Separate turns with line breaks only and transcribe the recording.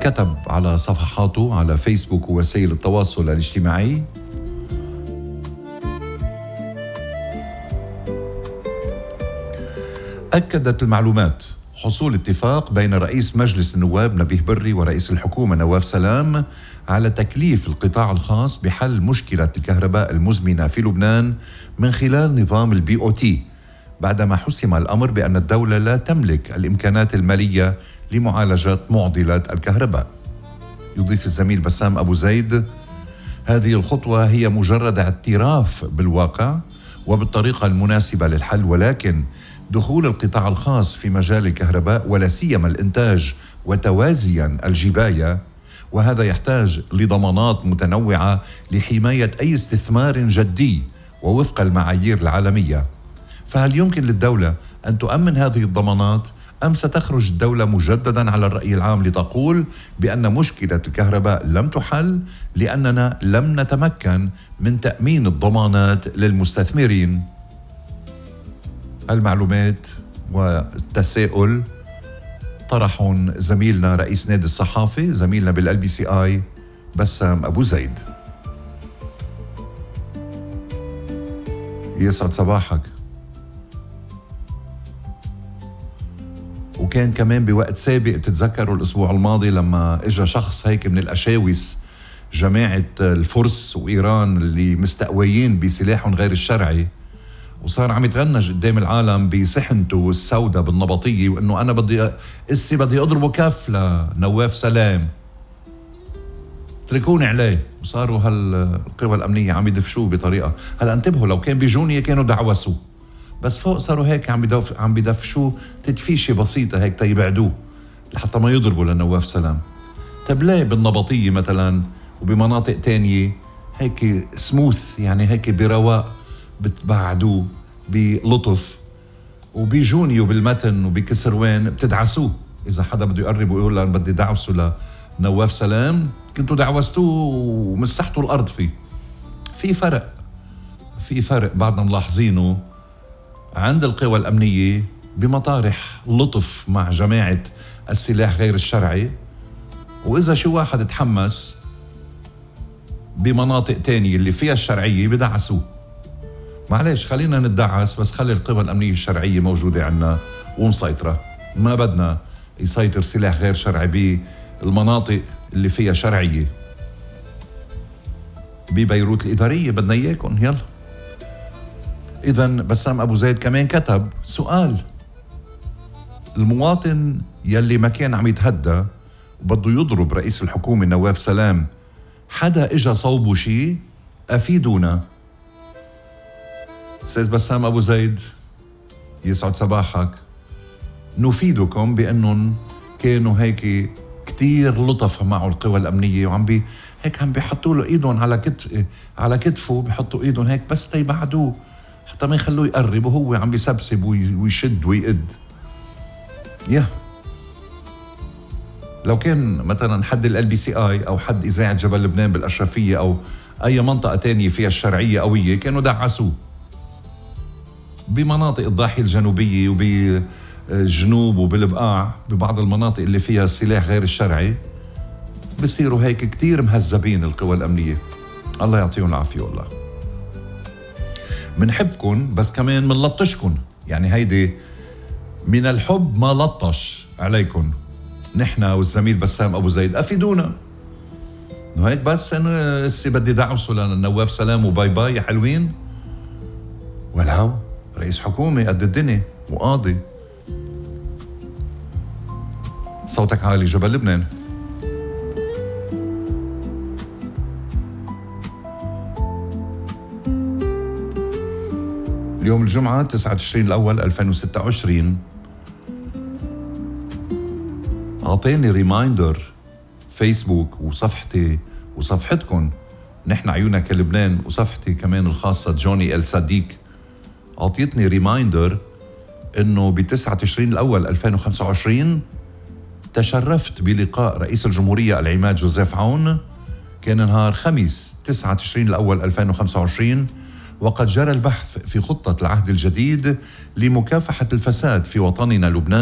كتب على صفحاته على فيسبوك ووسائل التواصل الاجتماعي: أكدت المعلومات حصول اتفاق بين رئيس مجلس النواب نبيه بري ورئيس الحكومة نواف سلام على تكليف القطاع الخاص بحل مشكلة الكهرباء المزمنة في لبنان من خلال نظام الBOT، بعدما حسم الأمر بأن الدولة لا تملك الإمكانات المالية لمعالجة معضلة الكهرباء. يضيف الزميل بسام أبو زيد: هذه الخطوة هي مجرد اعتراف بالواقع وبالطريقة المناسبة للحل، ولكن دخول القطاع الخاص في مجال الكهرباء ولا سيما الإنتاج وتوازيا الجباية، وهذا يحتاج لضمانات متنوعة لحماية أي استثمار جدي ووفق المعايير العالمية. فهل يمكن للدولة أن تؤمن هذه الضمانات، أم ستخرج الدولة مجددا على الرأي العام لتقول بأن مشكلة الكهرباء لم تحل لأننا لم نتمكن من تأمين الضمانات للمستثمرين؟ المعلومات والتساؤل طرحهم زميلنا رئيس نادي الصحافة زميلنا بالLBCI بسام أبو زيد. يسعد صباحك. وكان كمان بوقت سابق بتتذكروا الأسبوع الماضي لما إجا شخص هيك من الأشاوس جماعة الفرس وإيران اللي مستقويين بسلاحهم غير الشرعي، وصار عم يتغنج قدام العالم بسحنته السوداء بالنبطية، وإنه أنا بدي أضربه كف لنواف سلام، تركوني عليه. وصاروا هالقوى الأمنية عم يدفشوه بطريقة. هلا انتبهوا، لو كان بجونية كانوا دعوسوه، بس فوق صاروا هيك عم بدفشوه تدفيشة بسيطة هيك تيبعدوه لحتى ما يضربوا لنواف سلام. طب ليه بالنبطية مثلا وبمناطق تانية هيك سموث، يعني هيك برواق بتبعدوه بلطف، وبيجوني وبالمتن وبكسروان بتدعسوه؟ إذا حدا بده يقرب ويقول أنا بدي دعوسه لنواف سلام، كنتوا دعوستوه ومسحتوا الأرض فيه. في فرق بعدنا ملاحظينه عند القوى الأمنية بمطارح لطف مع جماعة السلاح غير الشرعي، وإذا شو واحد تحمس بمناطق تانية اللي فيها الشرعية بدعسوه. معلش خلينا ندعس، بس خلي القوى الأمنية الشرعية موجودة عنا ومسيطرة. ما بدنا يسيطر سلاح غير شرعي بالمناطق اللي فيها شرعية. ببيروت الإدارية بدنا إياكم، يلا. إذن بسام أبو زيد كمان كتب سؤال: المواطن يلي ما كان عم يتهدى وبده يضرب رئيس الحكومة نواف سلام، حدا إجا صوبه شي؟ أفيدونا. أستاذ بسام أبو زيد يسعد صباحك. نفيدكم بأنهم كانوا هيك كتير لطف معه القوى الأمنية، وعم هيك عم بيحطوا له إيدهم على كتفه، بيحطوا إيدهم هيك بس تيبعدوه حتى ما يخلوه يقرب، وهو عم بيسبسب ويشد ويقد. لو كان مثلا حد الLBCI أو حد إذاعة جبل لبنان بالأشرفية أو أي منطقة تانية فيها الشرعية قوية كانوا دعسوه. بمناطق الضاحية الجنوبية وبالجنوب وبالبقاع ببعض المناطق اللي فيها السلاح غير الشرعي بصيروا هيك كتير مهذبين القوى الأمنية. الله يعطيهم العافية. والله منحبكن بس كمان منلطشكن، يعني هيدي من الحب ما لطش عليكن نحن والزميل بسام أبو زيد. أفيدونا هيك بس أنا لسه بدي دعوسه لنواف سلام وباي باي يا حلوين. ولو رئيس حكومة قد الدنيا وقاضي. صوتك عالي جبل لبنان. اليوم الجمعة 9 تشرين الأول 2026. أعطيني ريمايندر فيسبوك وصفحتي وصفحتكم نحن عيونك لبنان وصفحتي كمان الخاصة جوني الصديق، أعطيتني ريمايندر إنه ب9 تشرين الأول 2025 تشرفت بلقاء رئيس الجمهورية العماد جوزيف عون. كان نهار خميس 9 تشرين الأول 2025، وقد جرى البحث في خطة العهد الجديد لمكافحة الفساد في وطننا لبنان